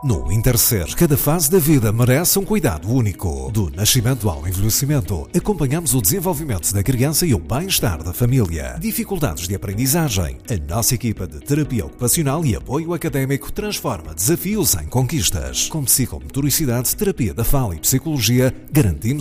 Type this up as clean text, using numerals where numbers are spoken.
No Interser, cada fase da vida merece um cuidado único. Do nascimento ao envelhecimento, acompanhamos o desenvolvimento da criança e o bem-estar da família. Dificuldades de aprendizagem. A nossa equipa de terapia ocupacional e apoio académico transforma desafios em conquistas. Com psicomotoricidade, terapia da fala e psicologia, garantimos